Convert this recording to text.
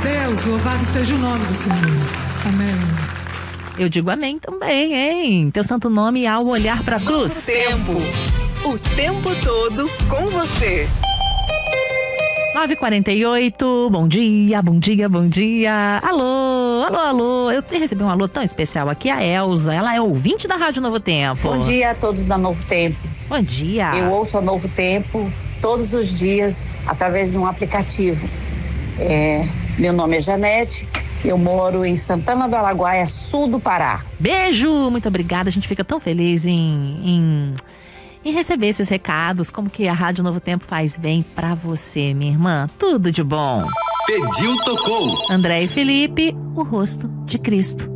Deus, louvado seja o nome do Senhor. Amém. Eu digo amém também, hein? Teu santo nome ao olhar pra cruz. O tempo todo com você. 9h48, bom dia, bom dia, bom dia. Alô, alô, alô. Eu recebi um alô tão especial aqui, a Elza. Ela é ouvinte da Rádio Novo Tempo. Bom dia a todos da Novo Tempo. Bom dia. Eu ouço a Novo Tempo todos os dias através de um aplicativo. Meu nome é Janete, eu moro em Santana do Araguaia, sul do Pará. Beijo, muito obrigada. A gente fica tão feliz em receber esses recados, como que a Rádio Novo Tempo faz bem pra você, minha irmã. Tudo de bom. Pediu, tocou. André e Felipe, o rosto de Cristo.